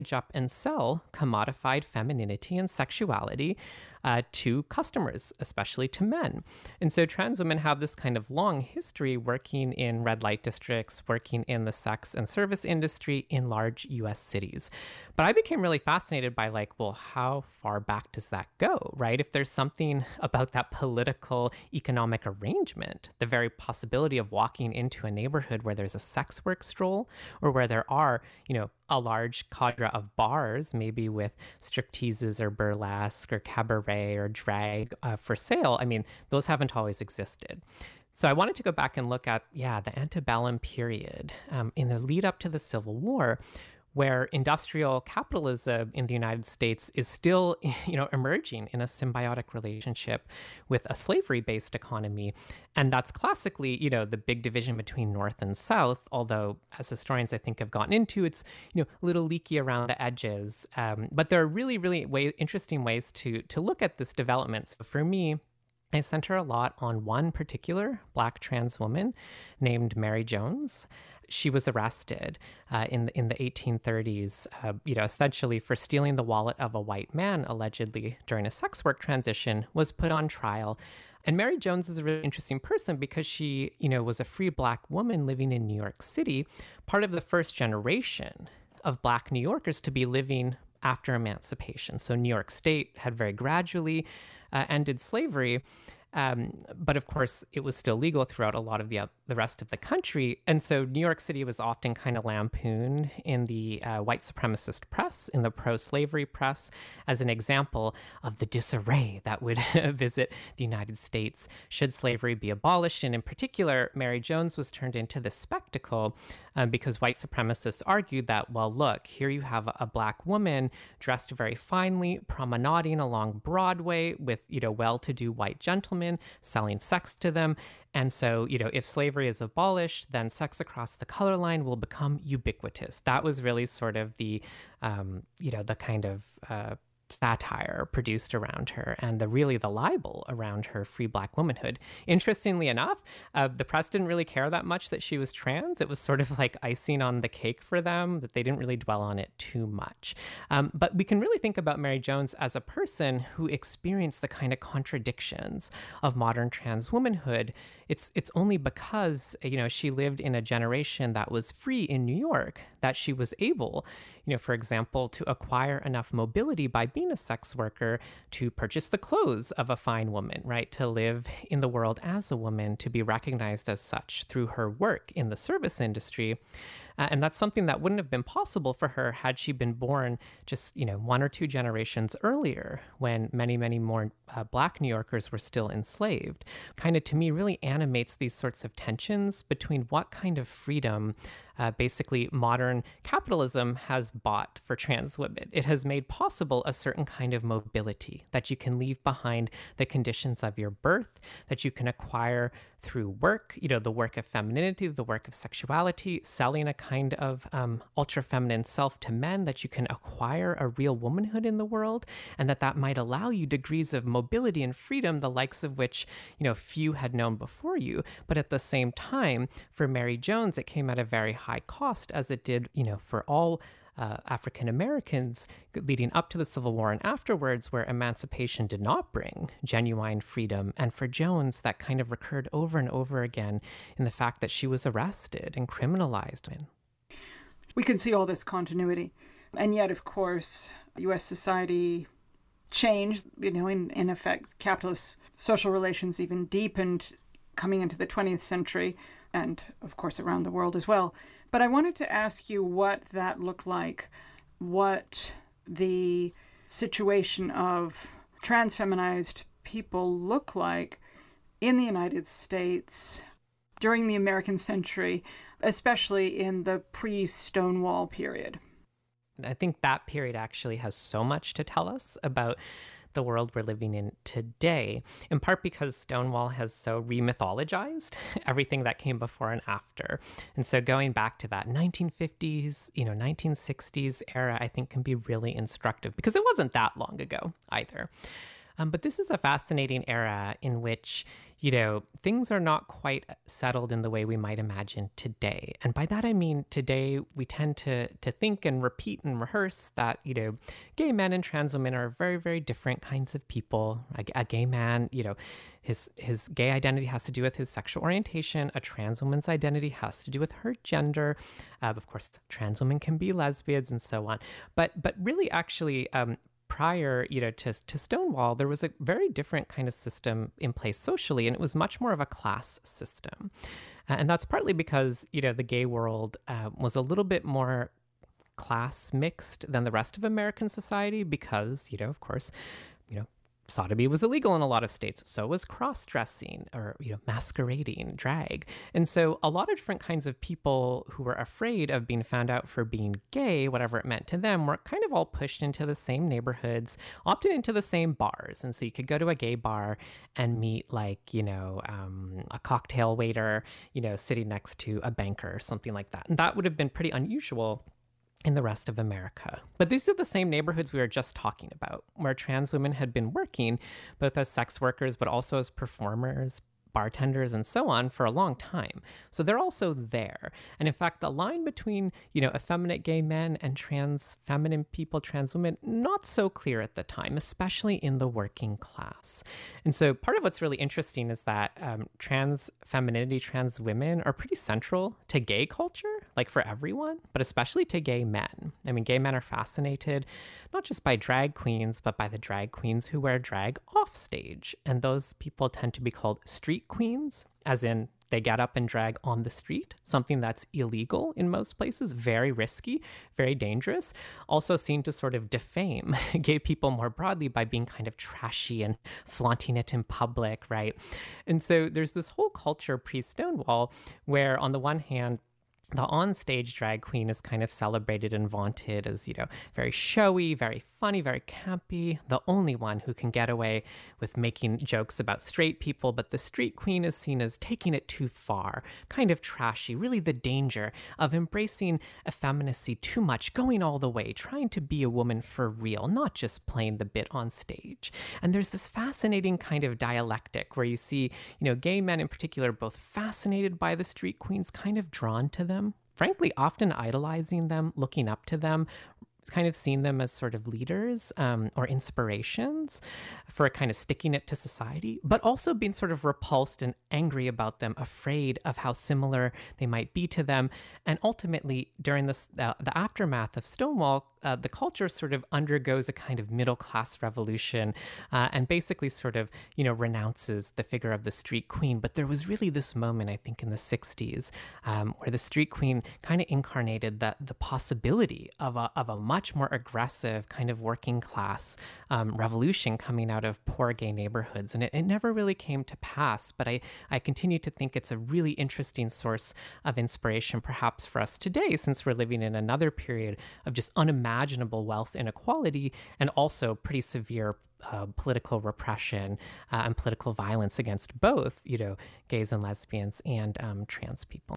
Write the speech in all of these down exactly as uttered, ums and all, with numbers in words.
up and sell commodified femininity and sexuality uh, to customers, especially to men. And so trans women have this kind of long history working in red light districts, working in the sex and service industry in large U S cities. But I became really fascinated by, like, well, how far back does that go, right? If there's something about that political economic arrangement, the very possibility of walking into a neighborhood where there's a sex work stroll, or where there are, you know, a large cadre of bars, maybe with stripteases or burlesque or cabaret or drag uh, for sale. I mean, those haven't always existed. So I wanted to go back and look at, yeah, the antebellum period um, in the lead up to the Civil War, where industrial capitalism in the United States is still, you know, emerging in a symbiotic relationship with a slavery-based economy. And that's classically, you know, the big division between North and South, although as historians I think have gotten into, it's, you know, a little leaky around the edges. Um, but there are really, really way, interesting ways to, to look at this development. So for me, I center a lot on one particular Black trans woman named Mary Jones. She was arrested uh, in the, in the eighteen thirties, uh, you know, essentially for stealing the wallet of a white man, allegedly during a sex work transition, was put on trial. And Mary Jones is a really interesting person because she, you know, was a free Black woman living in New York City, part of the first generation of Black New Yorkers to be living after emancipation. So New York State had very gradually uh, ended slavery. Um, but of course, it was still legal throughout a lot of the, uh, the rest of the country. And so New York City was often kind of lampooned in the uh, white supremacist press, in the pro-slavery press, as an example of the disarray that would visit the United States should slavery be abolished. And in particular, Mary Jones was turned into this spectacle um, because white supremacists argued that, well, look, here you have a, a Black woman dressed very finely, promenading along Broadway with, you know, well-to-do white gentlemen selling sex to them. And so, you know, if slavery is abolished, then sex across the color line will become ubiquitous. That was really sort of the, um, you know, the kind of uh, satire produced around her and the really the libel around her free Black womanhood. Interestingly enough, uh, the press didn't really care that much that she was trans. It was sort of like icing on the cake for them, that they didn't really dwell on it too much. Um, but we can really think about Mary Jones as a person who experienced the kind of contradictions of modern trans womanhood. It's it's only because, you know, she lived in a generation that was free in New York that she was able, you know, for example, to acquire enough mobility by being a sex worker to purchase the clothes of a fine woman, right? To live in the world as a woman, to be recognized as such through her work in the service industry. Uh, and that's something that wouldn't have been possible for her had she been born just, you know, one or two generations earlier when many, many more uh, Black New Yorkers were still enslaved. Kind of, to me, really animates these sorts of tensions between what kind of freedom uh, basically modern capitalism has bought for trans women. It has made possible a certain kind of mobility that you can leave behind the conditions of your birth, that you can acquire through work, you know, the work of femininity, the work of sexuality, selling a kind of um, ultra-feminine self to men, that you can acquire a real womanhood in the world, and that that might allow you degrees of mobility and freedom, the likes of which, you know, few had known before you. But at the same time, for Mary Jones, it came at a very high cost, as it did, you know, for all Uh, African Americans leading up to the Civil War and afterwards, where emancipation did not bring genuine freedom. And for Jones, that kind of recurred over and over again in the fact that she was arrested and criminalized. We can see all this continuity. And yet, of course, U S society changed, you know, in, in effect, capitalist social relations even deepened coming into the twentieth century and, of course, around the world as well. But I wanted to ask you what that looked like, what the situation of trans-feminized people look like in the United States during the American century, especially in the pre-Stonewall period. I think that period actually has so much to tell us about the world we're living in today, in part because Stonewall has so re-mythologized everything that came before and after. And so going back to that nineteen fifties, you know, nineteen sixties era, I think can be really instructive because it wasn't that long ago either. Um, but this is a fascinating era in which, you know, things are not quite settled in the way we might imagine today. And by that I mean today we tend to to think and repeat and rehearse that, you know, gay men and trans women are very, very different kinds of people. A, a gay man, you know, his his gay identity has to do with his sexual orientation. A trans woman's identity has to do with her gender. Uh, of course, trans women can be lesbians and so on. But but really, actually, um, prior, you know, to, to Stonewall, there was a very different kind of system in place socially, and it was much more of a class system. Uh, and that's partly because, you know, the gay world uh, was a little bit more class mixed than the rest of American society because, you know, of course, you know, sodomy was illegal in a lot of states. So was cross-dressing or, you know, masquerading, drag. And so a lot of different kinds of people who were afraid of being found out for being gay, whatever it meant to them, were kind of all pushed into the same neighborhoods, often into the same bars. And so you could go to a gay bar and meet like, you know, um, a cocktail waiter, you know, sitting next to a banker or something like that. And that would have been pretty unusual in the rest of America. But these are the same neighborhoods we were just talking about, where trans women had been working both as sex workers, but also as performers, bartenders, and so on for a long time. So they're also there. And in fact, the line between, you know, effeminate gay men and trans feminine people, trans women, not so clear at the time, especially in the working class. And so part of what's really interesting is that um, trans femininity, trans women are pretty central to gay culture, like for everyone, but especially to gay men. I mean, gay men are fascinated not just by drag queens, but by the drag queens who wear drag off stage. And those people tend to be called street queens, as in they get up and drag on the street, something that's illegal in most places, very risky, very dangerous, also seen to sort of defame gay people more broadly by being kind of trashy and flaunting it in public, right? And so there's this whole culture pre-Stonewall where on the one hand, the onstage drag queen is kind of celebrated and vaunted as, you know, very showy, very funny, very campy, the only one who can get away with making jokes about straight people. But the street queen is seen as taking it too far, kind of trashy, really the danger of embracing effeminacy too much, going all the way, trying to be a woman for real, not just playing the bit on stage. And there's this fascinating kind of dialectic where you see, you know, gay men in particular, both fascinated by the street queens, kind of drawn to them, frankly, often idolizing them, looking up to them, kind of seeing them as sort of leaders um, or inspirations for kind of sticking it to society, but also being sort of repulsed and angry about them, afraid of how similar they might be to them. And ultimately, during this, uh, the aftermath of Stonewall, uh, the culture sort of undergoes a kind of middle-class revolution uh, and basically sort of, you know, renounces the figure of the street queen. But there was really this moment, I think, in the sixties um, where the street queen kind of incarnated the, the possibility of a, of a much more aggressive kind of working class um, revolution coming out of poor gay neighborhoods. And it, it never really came to pass, but I, I continue to think it's a really interesting source of inspiration, perhaps for us today, since we're living in another period of just unimaginable wealth inequality and also pretty severe uh, political repression uh, and political violence against both, you know, gays and lesbians and um, trans people.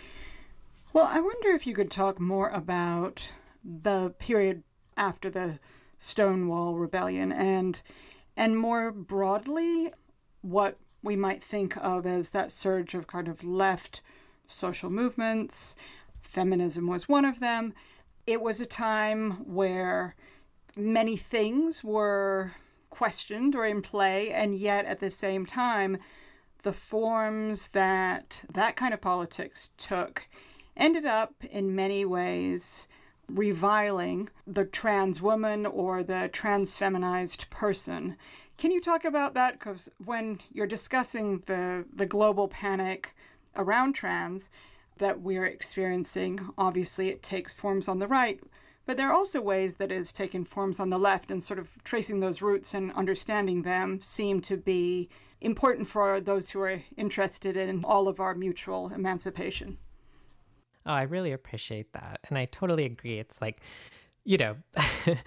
Well, I wonder if you could talk more about the period after the Stonewall Rebellion and and more broadly what we might think of as that surge of kind of left social movements. Feminism was one of them. It was a time where many things were questioned or in play, and yet at the same time, the forms that that kind of politics took ended up in many ways reviling the trans woman or the trans feminized person. Can you talk about that? Because when you're discussing the, the global panic around trans that we're experiencing, obviously it takes forms on the right, but there are also ways that it has taken forms on the left, and sort of tracing those roots and understanding them seem to be important for those who are interested in all of our mutual emancipation. Oh, I really appreciate that. And I totally agree. It's like, you know,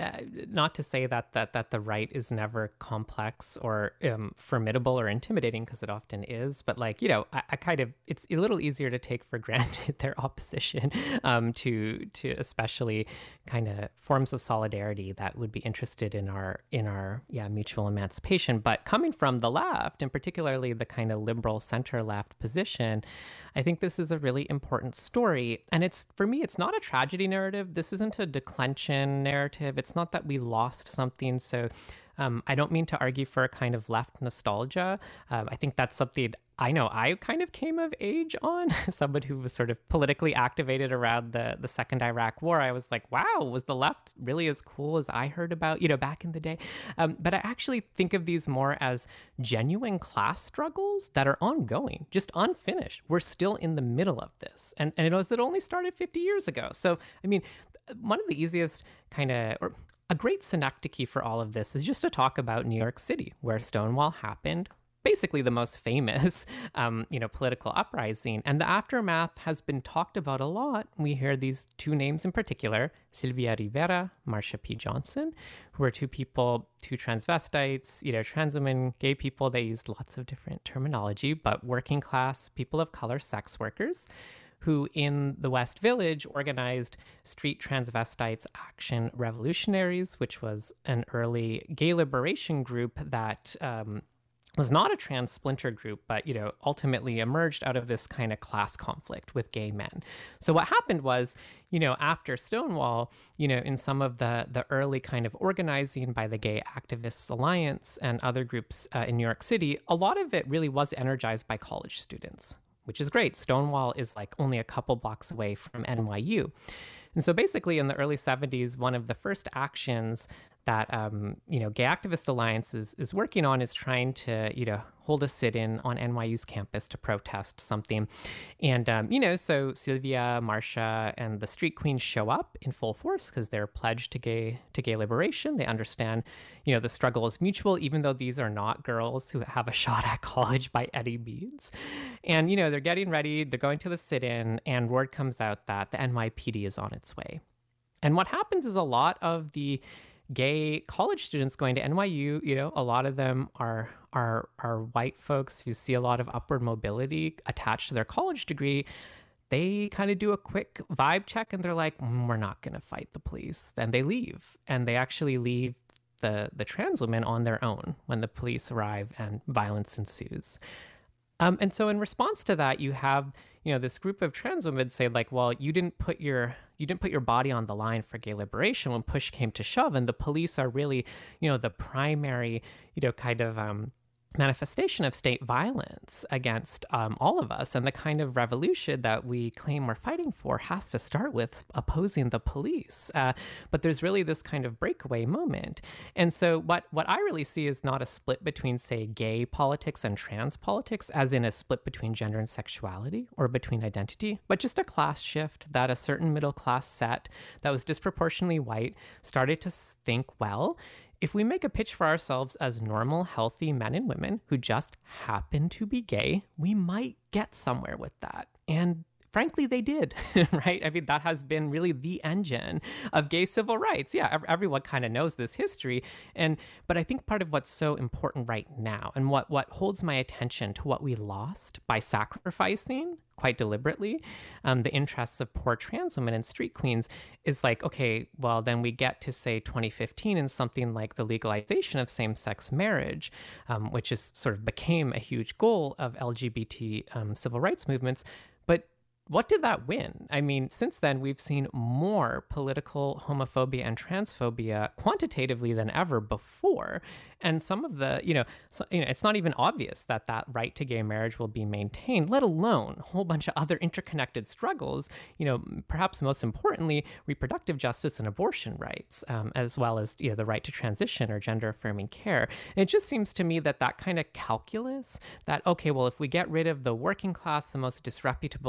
uh, not to say that that that the right is never complex or um, formidable or intimidating, because it often is, but like, you know, I, I kind of, it's a little easier to take for granted their opposition um, to to especially kind of forms of solidarity that would be interested in our in our yeah mutual emancipation. But coming from the left, and particularly the kind of liberal center left position, I think this is a really important story. And it's, for me, it's not a tragedy narrative. This isn't a declension narrative. It's not that we lost something. So um, I don't mean to argue for a kind of left nostalgia. Um, I think that's something I know I kind of came of age on. Someone who was sort of politically activated around the, the second Iraq war. I was like, wow, was the left really as cool as I heard about, you know, back in the day? Um, but I actually think of these more as genuine class struggles that are ongoing, just unfinished. We're still in the middle of this. And, and it was, it only started fifty years ago. So, I mean, one of the easiest kind of, or a great synecdoche for all of this is just to talk about New York City, where Stonewall happened, basically the most famous, um, you know, political uprising. And the aftermath has been talked about a lot. We hear these two names in particular, Sylvia Rivera, Marsha P. Johnson, who are two people, two transvestites, you know, trans women, gay people. They used lots of different terminology, but working class, people of color, sex workers, who in the West Village organized Street Transvestites Action Revolutionaries, which was an early gay liberation group that um, was not a trans splinter group, but, you know, ultimately emerged out of this kind of class conflict with gay men. So what happened was, you know, after Stonewall, you know, in some of the the early kind of organizing by the Gay Activists Alliance and other groups uh, in New York City, a lot of it really was energized by college students, which is great. Stonewall is like only a couple blocks away from N Y U. And so basically in the early seventies, one of the first actions that, um, you know, Gay Activist Alliance is, is working on is trying to, you know, hold a sit-in on N Y U's campus to protest something. And, um, you know, so Sylvia, Marsha, and the Street Queens show up in full force because they're pledged to gay to gay liberation. They understand, you know, the struggle is mutual, even though these are not girls who have a shot at college by any means. And, you know, they're getting ready, they're going to the sit-in, and word comes out that the N Y P D is on its way. And what happens is a lot of the gay college students going to N Y U, you know, a lot of them are are are white folks who see a lot of upward mobility attached to their college degree. They kind of do a quick vibe check and they're like, mm, we're not going to fight the police. Then they leave, and they actually leave the the trans women on their own when the police arrive and violence ensues. Um, and so in response to that, you have, you know, this group of trans women say like, well, you didn't put your you didn't put your body on the line for gay liberation when push came to shove. And the police are really, you know, the primary, you know, kind of um, manifestation of state violence against um, all of us. And the kind of revolution that we claim we're fighting for has to start with opposing the police. Uh, but there's really this kind of breakaway moment. And so what, what I really see is not a split between, say, gay politics and trans politics, as in a split between gender and sexuality or between identity, but just a class shift that a certain middle class set that was disproportionately white started to think, well, if we make a pitch for ourselves as normal, healthy men and women who just happen to be gay, we might get somewhere with that. And frankly, they did, right? I mean, that has been really the engine of gay civil rights. Yeah, everyone kind of knows this history. And but I think part of what's so important right now, and what, what holds my attention to what we lost by sacrificing, quite deliberately, um, the interests of poor trans women and street queens, is like, okay, well, then we get to, say, twenty fifteen and something like the legalization of same-sex marriage, um, which is sort of became a huge goal of L G B T um, civil rights movements. But what did that win? I mean, since then, we've seen more political homophobia and transphobia quantitatively than ever before. And some of the, you know, so, you know, it's not even obvious that that right to gay marriage will be maintained, let alone a whole bunch of other interconnected struggles, you know, perhaps most importantly, reproductive justice and abortion rights, um, as well as, you know, the right to transition or gender affirming care. And it just seems to me that that kind of calculus that, okay, well, if we get rid of the working class, the most disreputable people,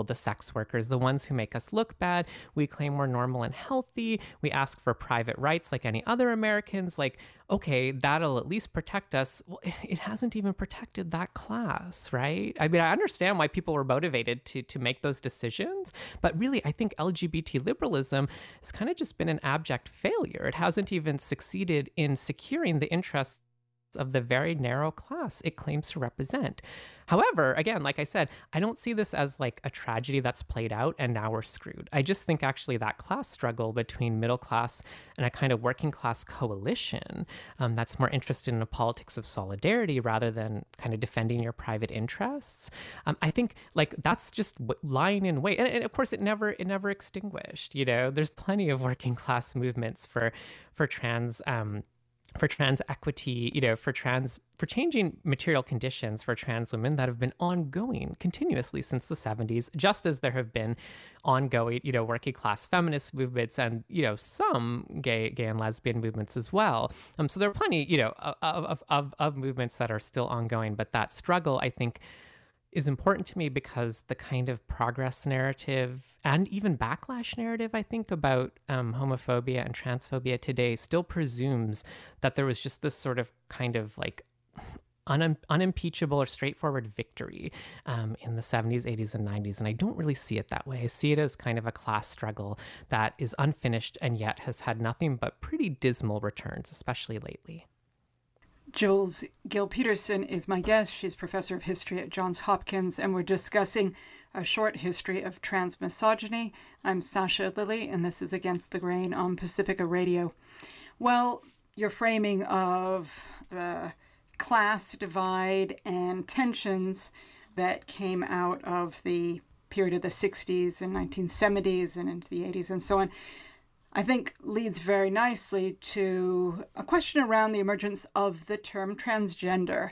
people, the sex workers, the ones who make us look bad. We claim we're normal and healthy. We ask for private rights like any other Americans. Like, okay, that'll at least protect us. Well, it hasn't even protected that class, right? I mean, I understand why people were motivated to, to make those decisions, but really, I think L G B T liberalism has kind of just been an abject failure. It hasn't even succeeded in securing the interests of the very narrow class it claims to represent. However, again, like I said, I don't see this as like a tragedy that's played out and now we're screwed. I just think actually that class struggle between middle class and a kind of working class coalition um, that's more interested in the politics of solidarity rather than kind of defending your private interests. Um, I think like that's just w- lying in wait. And, and of course, it never it never extinguished. You know, there's plenty of working class movements for for trans. Um, for trans equity, you know, for trans, for changing material conditions for trans women that have been ongoing continuously since the seventies, just as there have been ongoing, you know, working class feminist movements and, you know, some gay, gay and lesbian movements as well. Um, so there are plenty, you know, of, of, of, of movements that are still ongoing, but that struggle, I think, is important to me because the kind of progress narrative and even backlash narrative, I think, about um, homophobia and transphobia today still presumes that there was just this sort of kind of like un- unimpeachable or straightforward victory um, in the seventies, eighties, and nineties. And I don't really see it that way. I see it as kind of a class struggle that is unfinished and yet has had nothing but pretty dismal returns, especially lately. Jules Gill-Peterson is my guest. She's professor of history at Johns Hopkins, and we're discussing a short history of trans misogyny. I'm Sasha Lilly, and this is Against the Grain on Pacifica Radio. Well, your framing of the class divide and tensions that came out of the period of the sixties and nineteen seventies and into the eighties and so on, I think leads very nicely to a question around the emergence of the term transgender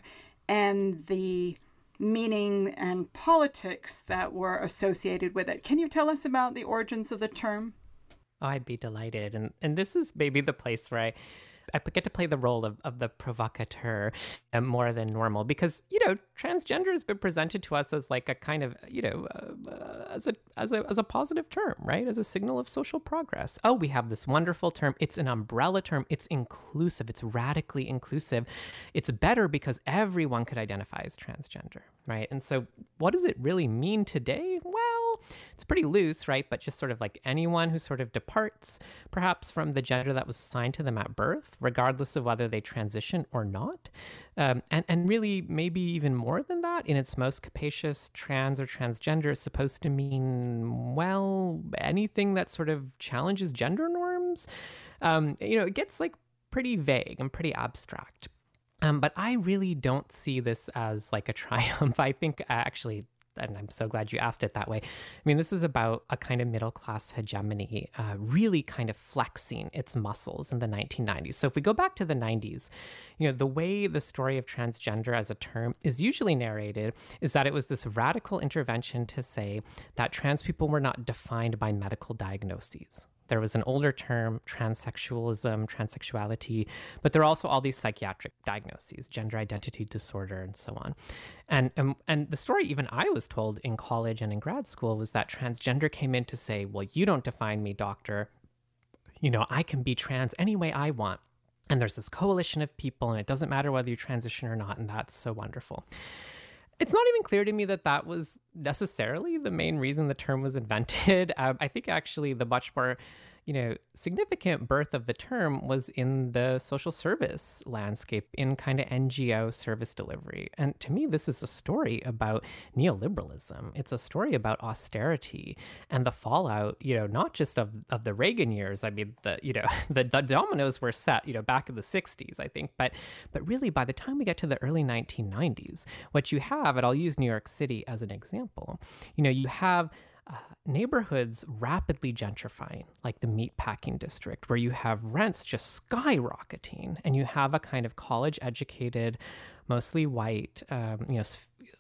and the meaning and politics that were associated with it. Can you tell us about the origins of the term? Oh, I'd be delighted. And and this is maybe the place where I I get to play the role of, of the provocateur uh, more than normal because, you know, transgender has been presented to us as like a kind of, you know, uh, uh, as a as a as a positive term, right? As a signal of social progress. Oh, we have this wonderful term. It's an umbrella term. It's inclusive. It's radically inclusive. It's better because everyone could identify as transgender, right? And so what does it really mean today? Well, it's pretty loose, right? But just sort of like anyone who sort of departs perhaps from the gender that was assigned to them at birth, regardless of whether they transition or not. Um, and, and really, maybe even more than that, in its most capacious, trans or transgender is supposed to mean, well, anything that sort of challenges gender norms. Um, you know, it gets like pretty vague and pretty abstract. Um, but I really don't see this as like a triumph. I think actually, and I'm so glad you asked it that way. I mean, this is about a kind of middle class hegemony uh, really kind of flexing its muscles in the nineteen nineties. So if we go back to the nineties, you know, the way the story of transgender as a term is usually narrated is that it was this radical intervention to say that trans people were not defined by medical diagnoses. There was an older term, transsexualism, transsexuality, but there are also all these psychiatric diagnoses, gender identity disorder, and so on. And, and, and the story even I was told in college and in grad school was that transgender came in to say, well, you don't define me, doctor. You know, I can be trans any way I want. And there's this coalition of people, and it doesn't matter whether you transition or not, and that's so wonderful. It's not even clear to me that that was necessarily the main reason the term was invented. Um, I think actually the much more, you know, significant birth of the term was in the social service landscape, in kind of N G O service delivery. And to me, this is a story about neoliberalism. It's a story about austerity and the fallout, you know, not just of, of the Reagan years. I mean, the, you know, the, the dominoes were set, you know, back in the sixties, I think. But, but really, by the time we get to the early nineteen nineties, what you have, and I'll use New York City as an example, you know, you have Uh, neighborhoods rapidly gentrifying, like the meatpacking district, where you have rents just skyrocketing, and you have a kind of college-educated, mostly white, um, you know,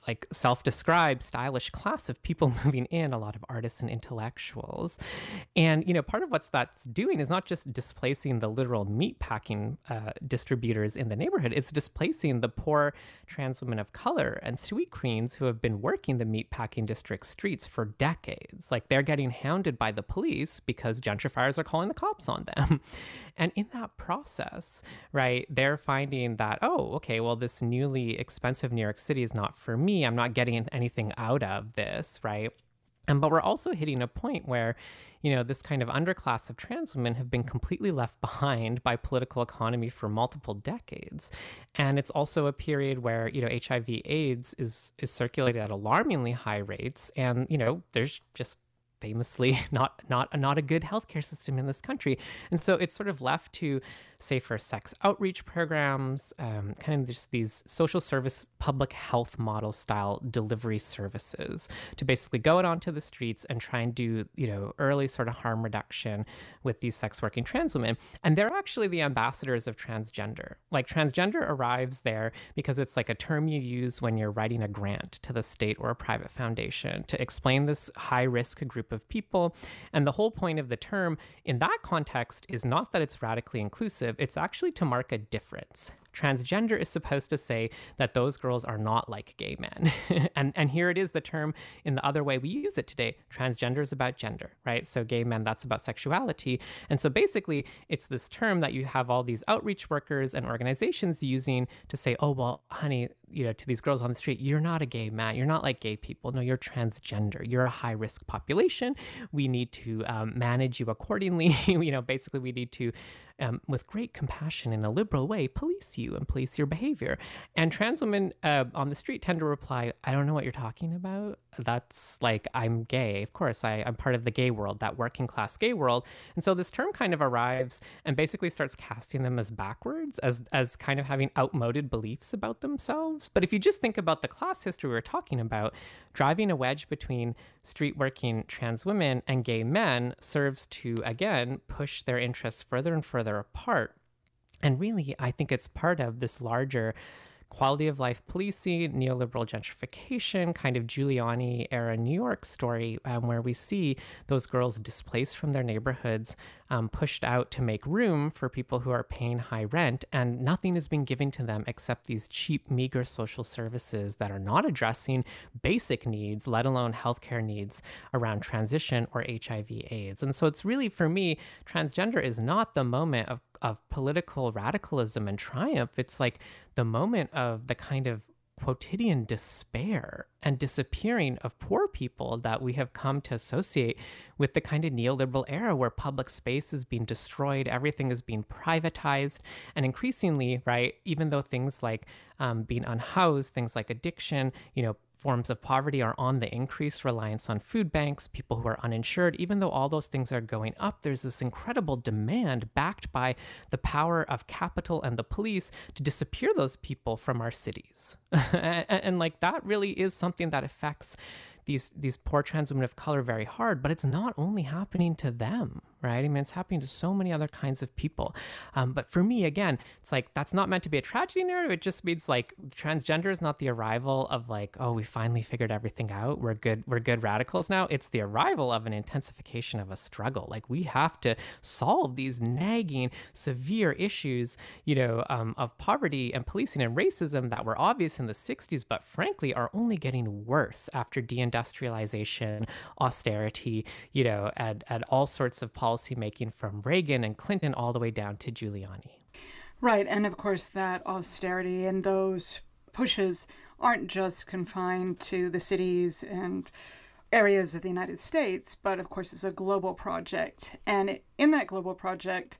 like self-described stylish class of people moving in, a lot of artists and intellectuals. And, you know, part of what's that's doing is not just displacing the literal meat packing uh, distributors in the neighborhood, it's displacing the poor trans women of color and sweet queens who have been working the meat packing district streets for decades. Like they're getting hounded by the police because gentrifiers are calling the cops on them. And in that process, right, they're finding that, oh, okay, well, this newly expensive New York City is not for me. I'm not getting anything out of this, right? And but we're also hitting a point where, you know, this kind of underclass of trans women have been completely left behind by political economy for multiple decades. And it's also a period where, you know, H I V AIDS is is circulated at alarmingly high rates. And, you know, there's just famously not not not a good healthcare system in this country. And so it's sort of left to safer sex outreach programs, um, kind of just these social service, public health model style delivery services to basically go out onto the streets and try and do, you know, early sort of harm reduction with these sex working trans women. And they're actually the ambassadors of transgender. Like transgender arrives there because it's like a term you use when you're writing a grant to the state or a private foundation to explain this high risk group of people. And the whole point of the term in that context is not that it's radically inclusive, it's actually to mark a difference. Transgender is supposed to say that those girls are not like gay men. and and here it is, the term in the other way we use it today. Transgender is about gender, right? So gay men, that's about sexuality. And so basically, it's this term that you have all these outreach workers and organizations using to say, oh, well, honey, you know, to these girls on the street, you're not a gay man. You're not like gay people. No, you're transgender. You're a high risk population. We need to um, manage you accordingly. you know, basically, we need to Um, with great compassion in a liberal way, police you and police your behavior. And trans women uh, on the street tend to reply, I don't know what you're talking about. That's like, I'm gay. Of course, I, I'm part of the gay world, that working class gay world. And so this term kind of arrives and basically starts casting them as backwards, as, as kind of having outmoded beliefs about themselves. But if you just think about the class history we're talking about, driving a wedge between street working trans women and gay men serves to, again, push their interests further and further apart. And really, I think it's part of this larger quality of life policing, neoliberal gentrification, kind of Giuliani era New York story, um, where we see those girls displaced from their neighborhoods, um, pushed out to make room for people who are paying high rent, and nothing is being given to them except these cheap, meager social services that are not addressing basic needs, let alone healthcare needs around transition or H I V AIDS. And so it's really, for me, transgender is not the moment of of political radicalism and triumph. It's like the moment of the kind of quotidian despair and disappearing of poor people that we have come to associate with the kind of neoliberal era where public space is being destroyed, everything is being privatized, and increasingly, right, even though things like um, being unhoused, things like addiction, you know, forms of poverty are on the increased reliance on food banks, people who are uninsured. Even though all those things are going up, there's this incredible demand backed by the power of capital and the police to disappear those people from our cities. and, and like that really is something that affects these these poor trans women of color very hard, but it's not only happening to them, right? I mean, it's happening to so many other kinds of people. Um, but for me, again, it's like, that's not meant to be a tragedy narrative. It just means like transgender is not the arrival of like, oh, we finally figured everything out. We're good. We're good radicals now. It's the arrival of an intensification of a struggle. Like we have to solve these nagging, severe issues, you know, um, of poverty and policing and racism that were obvious in the sixties, but frankly are only getting worse after deindustrialization, austerity, you know, and, and all sorts of policy making from Reagan and Clinton all the way down to Giuliani. Right. And of course, that austerity and those pushes aren't just confined to the cities and areas of the United States, but of course, it's a global project. And in that global project,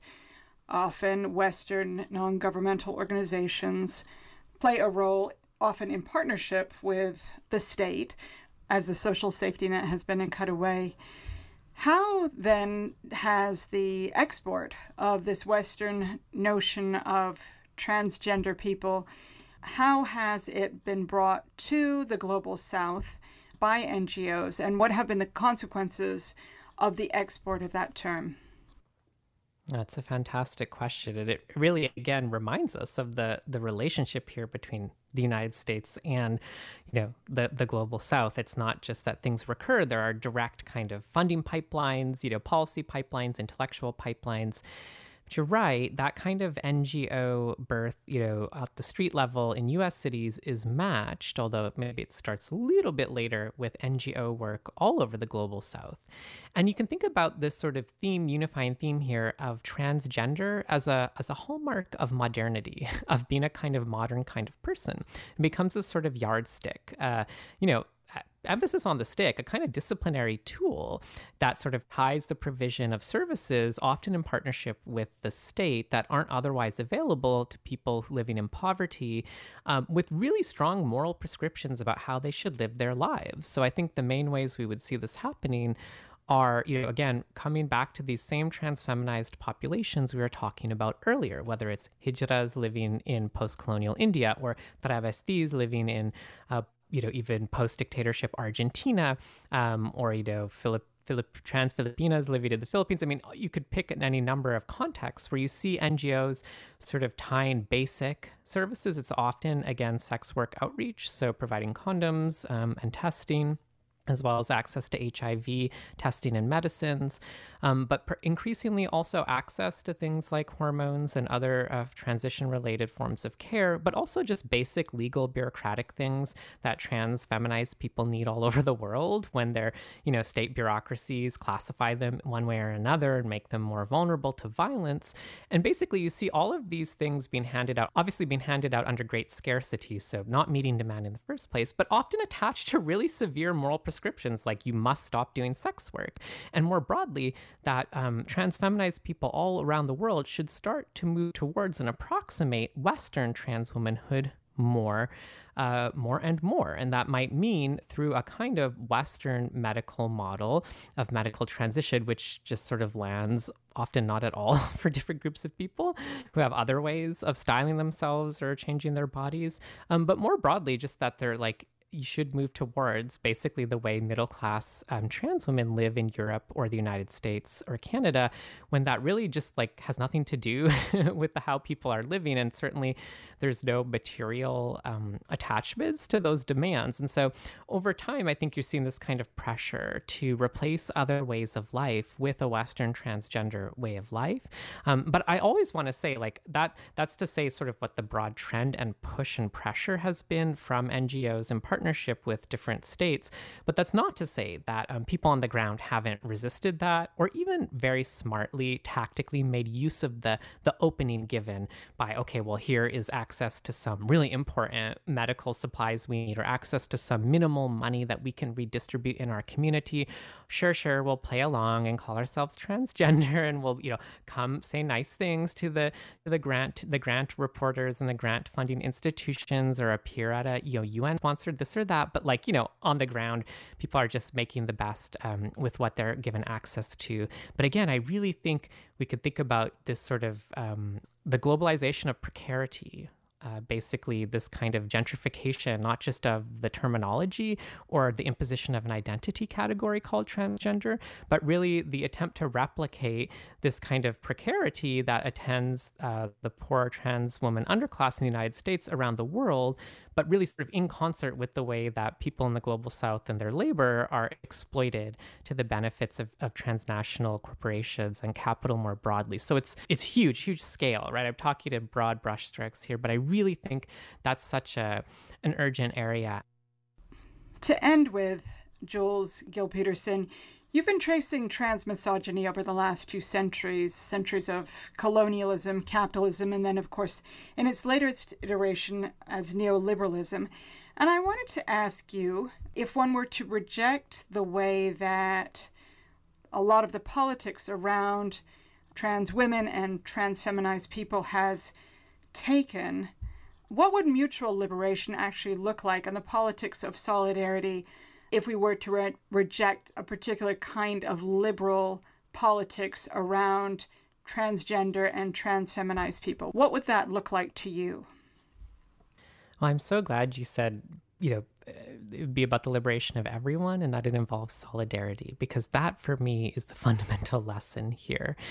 often Western non-governmental organizations play a role, often in partnership with the state, as the social safety net has been cut away. How then has the export of this Western notion of transgender people, how has it been brought to the global South by N G Os, and what have been the consequences of the export of that term? That's a fantastic question. And it really, again, reminds us of the the relationship here between the United States and, you know, the the global South. It's not just that things recur. There are direct kind of funding pipelines, you know, policy pipelines, intellectual pipelines. But you're right, that kind of N G O birth, you know, at the street level in U S cities is matched, although maybe it starts a little bit later with N G O work all over the global South. And you can think about this sort of theme, unifying theme here of transgender as a as a hallmark of modernity, of being a kind of modern kind of person. It becomes a sort of yardstick. Uh, you know, e- emphasis on the stick, a kind of disciplinary tool that sort of ties the provision of services, often in partnership with the state, that aren't otherwise available to people living in poverty, um, with really strong moral prescriptions about how they should live their lives. So I think the main ways we would see this happening are, you know, again, coming back to these same transfeminized populations we were talking about earlier, whether it's hijras living in post-colonial India or travestis living in, uh, you know, even post-dictatorship Argentina, um, or, you know, Philip Philip, trans Filipinas living in the Philippines. I mean, you could pick any number of contexts where you see N G Os sort of tying basic services. It's often, again, sex work outreach, so providing condoms um, and testing, as well as access to H I V testing and medicines, um, but per- increasingly also access to things like hormones and other uh, transition-related forms of care, but also just basic legal bureaucratic things that trans feminized people need all over the world when their, you know, state bureaucracies classify them one way or another and make them more vulnerable to violence. And basically, you see all of these things being handed out, obviously being handed out under great scarcity, so not meeting demand in the first place, but often attached to really severe moral prescriptions like you must stop doing sex work. And more broadly, that um, trans feminized people all around the world should start to move towards and approximate Western trans womanhood more, uh, more and more. And that might mean through a kind of Western medical model of medical transition, which just sort of lands often not at all for different groups of people who have other ways of styling themselves or changing their bodies. Um, but more broadly, just that they're like, you should move towards basically the way middle class um, trans women live in Europe or the United States or Canada, when that really just like has nothing to do with the, how people are living. And certainly there's no material um, attachments to those demands. And so over time, I think you're seeing this kind of pressure to replace other ways of life with a Western transgender way of life. Um, but I always want to say like that, that's to say sort of what the broad trend and push and pressure has been from N G Os in partnership with different states. But that's not to say that um, people on the ground haven't resisted that or even very smartly, tactically made use of the, the opening given by, okay, well, here is access to some really important medical supplies we need or access to some minimal money that we can redistribute in our community. Sure, sure, we'll play along and call ourselves transgender and we'll, you know, come say nice things to the to the grant the grant reporters and the grant funding institutions or appear at a, you know, U N sponsored this or that. But like, you know, on the ground, people are just making the best um, with what they're given access to. But again, I really think we could think about this sort of um, the globalization of precarity. Uh, basically, this kind of gentrification, not just of the terminology or the imposition of an identity category called transgender, but really the attempt to replicate this kind of precarity that attends uh, the poor trans woman underclass in the United States around the world, but really sort of in concert with the way that people in the global South and their labor are exploited to the benefits of, of transnational corporations and capital more broadly. So it's it's huge, huge scale, right? I'm talking in broad brushstrokes here, but I really think that's such a an urgent area. To end with, Jules Gill Peterson, you've been tracing trans misogyny over the last two centuries, centuries of colonialism, capitalism, and then, of course, in its latest iteration as neoliberalism. And I wanted to ask you if one were to reject the way that a lot of the politics around trans women and trans feminized people has taken, what would mutual liberation actually look like in the politics of solidarity if we were to re- reject a particular kind of liberal politics around transgender and trans feminized people? What would that look like to you? Well, I'm so glad you said, you know, it would be about the liberation of everyone and that it involves solidarity, because that for me is the fundamental lesson here.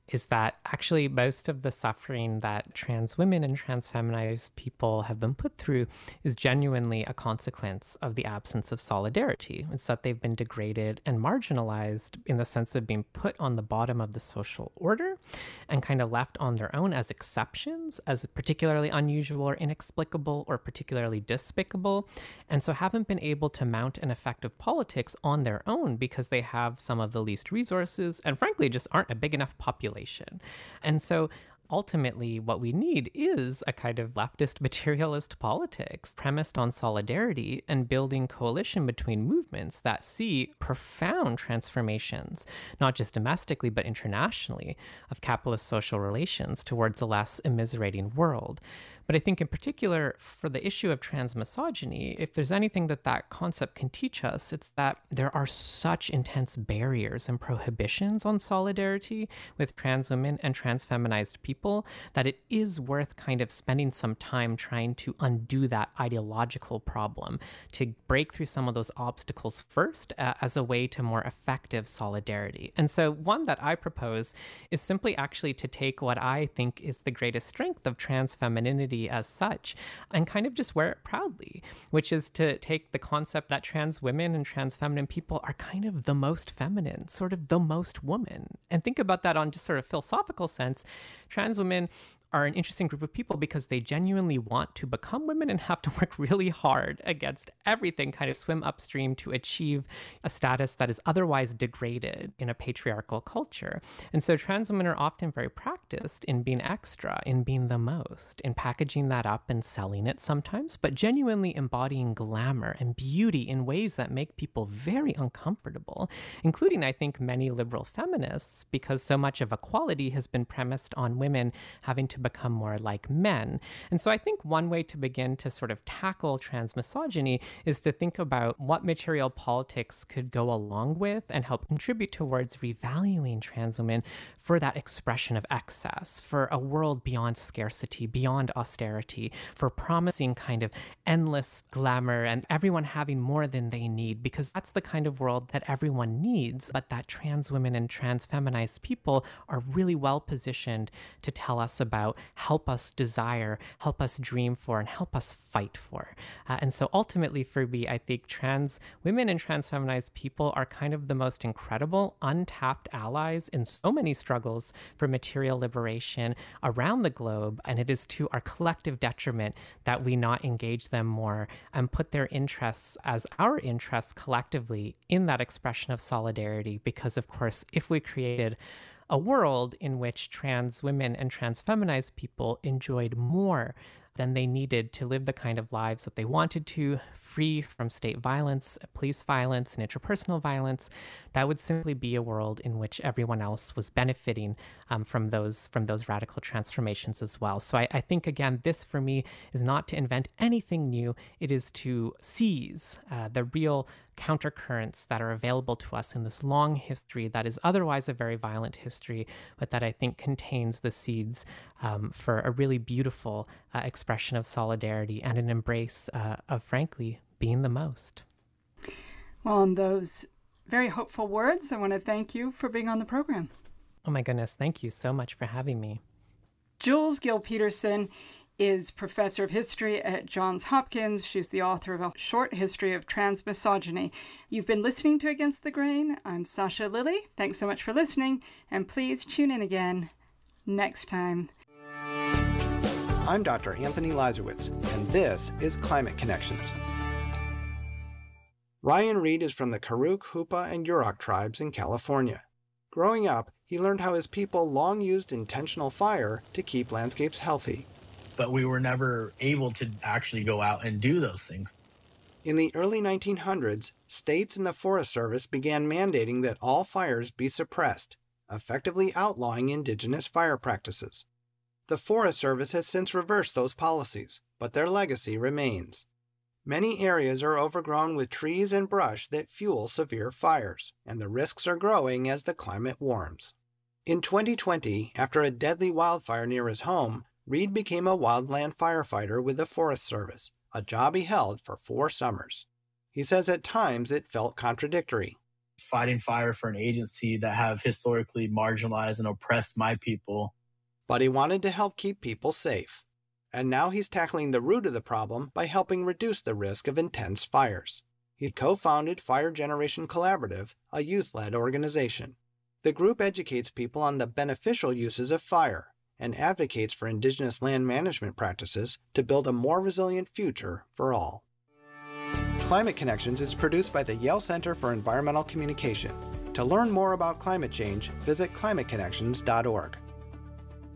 is that actually most of the suffering that trans women and trans feminized people have been put through is genuinely a consequence of the absence of solidarity. It's that they've been degraded and marginalized in the sense of being put on the bottom of the social order and kind of left on their own as exceptions, as particularly unusual or inexplicable or particularly despicable, and so haven't been able to mount an effective politics on their own because they have some of the least resources and frankly just aren't a big enough population. And so ultimately, what we need is a kind of leftist materialist politics premised on solidarity and building coalition between movements that see profound transformations, not just domestically, but internationally, of capitalist social relations towards a less immiserating world. But I think in particular for the issue of transmisogyny, if there's anything that that concept can teach us, it's that there are such intense barriers and prohibitions on solidarity with trans women and trans feminized people that it is worth kind of spending some time trying to undo that ideological problem, to break through some of those obstacles first uh, as a way to more effective solidarity. And so one that I propose is simply actually to take what I think is the greatest strength of trans femininity as such and kind of just wear it proudly, which is to take the concept that trans women and trans feminine people are kind of the most feminine, sort of the most woman. And think about that on just sort of philosophical sense. Trans women are an interesting group of people because they genuinely want to become women and have to work really hard against everything, kind of swim upstream to achieve a status that is otherwise degraded in a patriarchal culture. And so trans women are often very practiced in being extra, in being the most, in packaging that up and selling it sometimes, but genuinely embodying glamour and beauty in ways that make people very uncomfortable, including, I think, many liberal feminists, because so much of equality has been premised on women having to become more like men. And so I think one way to begin to sort of tackle transmisogyny is to think about what material politics could go along with and help contribute towards revaluing trans women for that expression of excess, for a world beyond scarcity, beyond austerity, for promising kind of endless glamour and everyone having more than they need, because that's the kind of world that everyone needs, but that trans women and trans feminized people are really well positioned to tell us about, help us desire, help us dream for, and help us fight for. Uh, and so ultimately for me, I think trans women and trans feminized people are kind of the most incredible, untapped allies in so many struggles for material liberation around the globe. And it is to our collective detriment that we not engage them more and put their interests as our interests collectively in that expression of solidarity. Because of course, if we created a world in which trans women and trans feminized people enjoyed more than they needed to live the kind of lives that they wanted to, free from state violence, police violence, and interpersonal violence, that would simply be a world in which everyone else was benefiting um, from those from those radical transformations as well. So I, I think, again, this for me is not to invent anything new. It is to seize uh, the real countercurrents that are available to us in this long history that is otherwise a very violent history, but that I think contains the seeds um, for a really beautiful uh, expression of solidarity and an embrace uh, of, frankly, being the most. Well, on those very hopeful words, I want to thank you for being on the program. Oh my goodness, thank you so much for having me. Jules Gill Peterson is professor of history at Johns Hopkins. She's the author of a short history of transmisogyny. You've been listening to Against the Grain. I'm Sasha Lilley. Thanks so much for listening, and please tune in again next time. I'm Doctor Anthony Lazarowitz, and this is Climate Connections. Ryan Reed is from the Karuk, Hupa, and Yurok tribes in California. Growing up, he learned how his people long used intentional fire to keep landscapes healthy. But we were never able to actually go out and do those things. In the early nineteen hundreds, states and the Forest Service began mandating that all fires be suppressed, effectively outlawing indigenous fire practices. The Forest Service has since reversed those policies, but their legacy remains. Many areas are overgrown with trees and brush that fuel severe fires, and the risks are growing as the climate warms. In twenty twenty, after a deadly wildfire near his home, Reed became a wildland firefighter with the Forest Service, a job he held for four summers. He says at times it felt contradictory. fighting fire for an agency that have historically marginalized and oppressed my people. But he wanted to help keep people safe. And now he's tackling the root of the problem by helping reduce the risk of intense fires. He co-founded Fire Generation Collaborative, a youth-led organization. The group educates people on the beneficial uses of fire and advocates for indigenous land management practices to build a more resilient future for all. Climate Connections is produced by the Yale Center for Environmental Communication. To learn more about climate change, visit climate connections dot org.